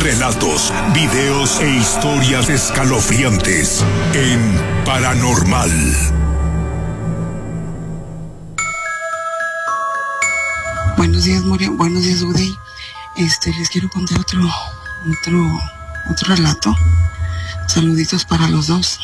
relatos, videos e historias escalofriantes en Paranormal. Buenos días, Moria. Buenos días, Uday. Les quiero contar otro relato. Saluditos para los dos.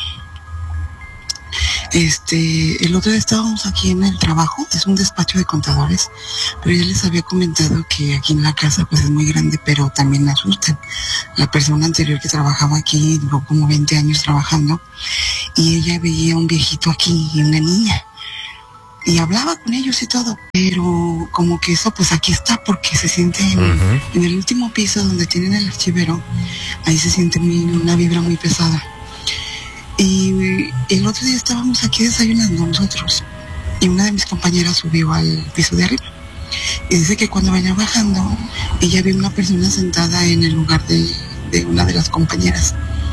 El otro día estábamos aquí en el trabajo, es un despacho de contadores, pero ya les había comentado que aquí en la casa pues es muy grande, pero también me asustan. La persona anterior que trabajaba aquí duró como 20 años trabajando y ella veía un viejito aquí y una niña y hablaba con ellos y todo, pero como que eso pues aquí está porque se siente en el último piso donde tienen el archivero, ahí se siente una vibra muy pesada. Y el otro día estábamos aquí desayunando nosotros y una de mis compañeras subió al piso de arriba y dice que cuando venía bajando ella vio una persona sentada en el lugar de una de las compañeras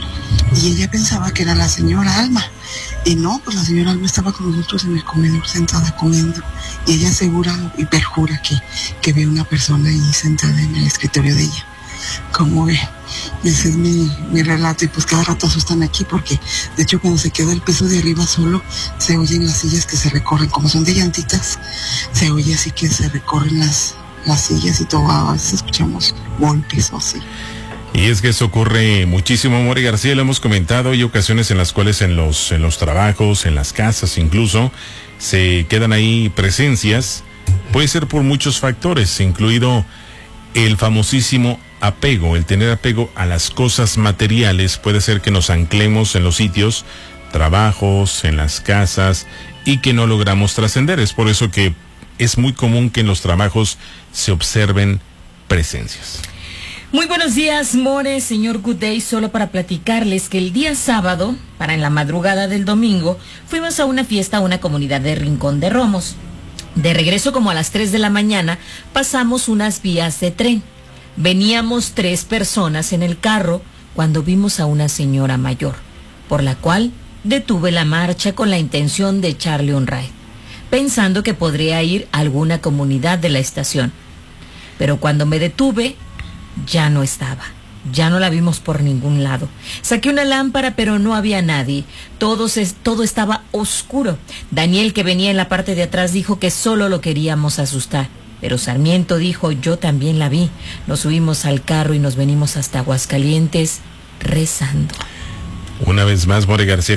y ella pensaba que era la señora Alma y no, pues la señora Alma estaba con nosotros en el comedor sentada comiendo y ella asegura y perjura que ve una persona ahí sentada en el escritorio de ella. Como ve, ese es mi relato y pues cada rato asustan aquí porque de hecho cuando se queda el piso de arriba solo se oyen las sillas que se recorren, como son de llantitas, se oye así que se recorren las sillas y todo, a veces escuchamos golpes o así. Y es que eso ocurre muchísimo, Mori García, lo hemos comentado, hay ocasiones en las cuales en los trabajos, en las casas incluso, se quedan ahí presencias, puede ser por muchos factores, incluido el famosísimo apego, el tener apego a las cosas materiales puede ser que nos anclemos en los sitios, trabajos, en las casas y que no logramos trascender. Es por eso que es muy común que en los trabajos se observen presencias. Muy buenos días, More, señor Good Day, solo para platicarles que el día sábado, para en la madrugada del domingo, fuimos a una fiesta a una comunidad de Rincón de Romos. De regreso como a las 3 de la mañana, pasamos unas vías de tren. Veníamos 3 personas en el carro cuando vimos a una señora mayor, por la cual detuve la marcha con la intención de echarle un ride, pensando que podría ir a alguna comunidad de la estación. Pero cuando me detuve, ya no estaba. Ya no la vimos por ningún lado. Saqué una lámpara, pero no había nadie. Todo estaba oscuro. Daniel, que venía en la parte de atrás, dijo que solo lo queríamos asustar. Pero Sarmiento dijo, yo también la vi. Nos subimos al carro y nos venimos hasta Aguascalientes rezando. Una vez más, More García,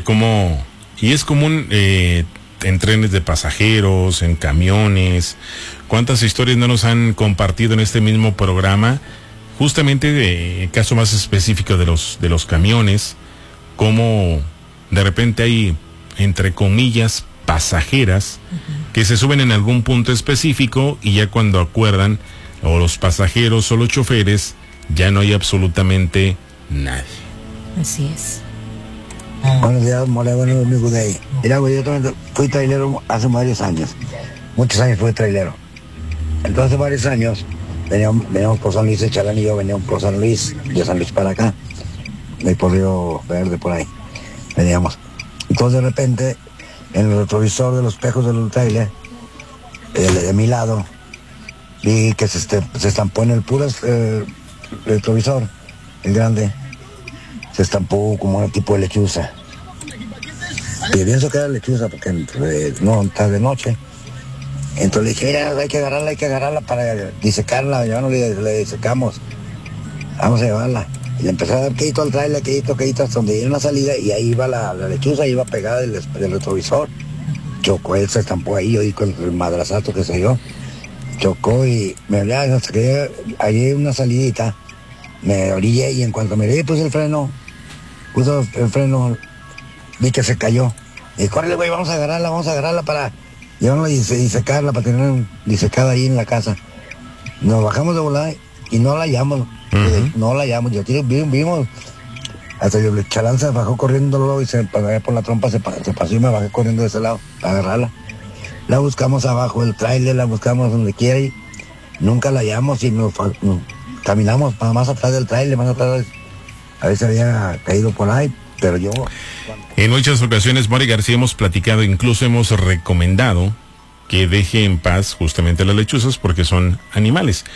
y es común en trenes de pasajeros, en camiones, ¿cuántas historias no nos han compartido en este mismo programa? Justamente el caso más específico de los camiones, como de repente hay, entre comillas, pasajeras que se suben en algún punto específico y ya cuando acuerdan, o los pasajeros o los choferes, ya no hay absolutamente nadie. Así es. Buenos días, Mole, buenos amigos de ahí. Mira, güey, yo también fui trailero hace varios años. Muchos años fui trailero. Entonces, hace varios años, veníamos por San Luis, Chalán y yo veníamos por San Luis, de San Luis para acá, de por Río Verde, por ahí. Veníamos. Entonces, de repente, en el retrovisor de los espejos del trailer, de mi lado, vi que se estampó en el puro retrovisor, el grande, se estampó como un tipo de lechuza. Y pienso que era lechuza porque no está de noche. Entonces le dije, mira, hay que agarrarla para disecarla. Ya no le disecamos, vamos a llevarla. Y le empecé a dar quedito al trailer, quedito, hasta donde llegó una salida, y ahí iba la lechuza, iba pegada del retrovisor. Chocó, él se estampó ahí, yo di con el madrazazo que se dio. Chocó y me hablaba hasta que allí una salidita, me orillé y en cuanto me di puse el freno, vi que se cayó. Y dije, córrele, güey, vamos a agarrarla para llevarla y disecarla, para tener disecada ahí en la casa. Nos bajamos de volada y no la hallamos. No la hallamos, vimos, hasta el Chalán se bajó corriendo luego y por la trompa se pasó y me bajé corriendo de ese lado para agarrarla. La buscamos abajo del tráiler, la buscamos donde quiera y nunca la hallamos y nos caminamos para más atrás del tráiler, más atrás, a ver si había caído por ahí, pero yo... En muchas ocasiones, Mori García, hemos platicado, incluso hemos recomendado que deje en paz justamente las lechuzas porque son animales.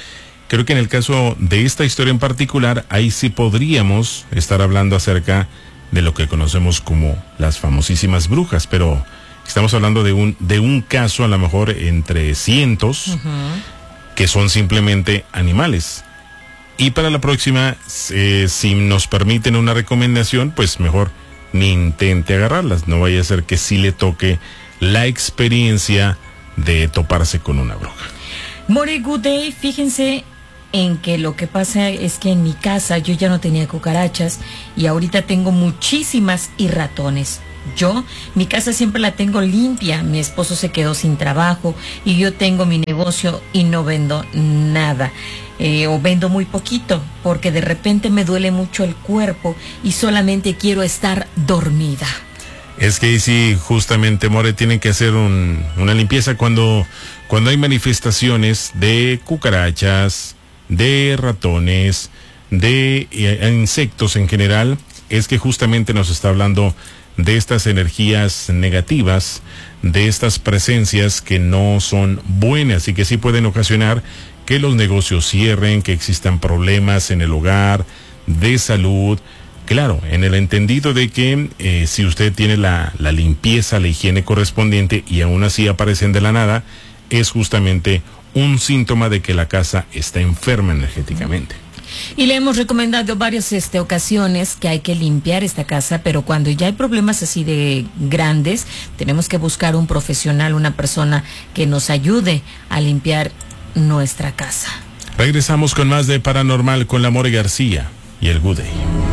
creo que en el caso de esta historia en particular, ahí sí podríamos estar hablando acerca de lo que conocemos como las famosísimas brujas, pero estamos hablando de un caso a lo mejor entre cientos que son simplemente animales. Y para la próxima, si nos permiten una recomendación, pues mejor ni intente agarrarlas, no vaya a ser que sí le toque la experiencia de toparse con una bruja. More, good day. Fíjense en que lo que pasa es que en mi casa yo ya no tenía cucarachas y ahorita tengo muchísimas y ratones. Mi casa siempre la tengo limpia, mi esposo se quedó sin trabajo y yo tengo mi negocio y no vendo nada. O vendo muy poquito porque de repente me duele mucho el cuerpo y solamente quiero estar dormida. Es que sí, justamente, More, tienen que hacer una limpieza cuando hay manifestaciones de cucarachas, de ratones, de insectos en general. Es que justamente nos está hablando de estas energías negativas, de estas presencias que no son buenas y que sí pueden ocasionar que los negocios cierren, que existan problemas en el hogar, de salud. Claro, en el entendido de que si usted tiene la limpieza, la higiene correspondiente y aún así aparecen de la nada, es justamente un síntoma de que la casa está enferma energéticamente. Y le hemos recomendado varias ocasiones que hay que limpiar esta casa, pero cuando ya hay problemas así de grandes, tenemos que buscar un profesional, una persona que nos ayude a limpiar nuestra casa. Regresamos con más de Paranormal con la More García y el Good Day.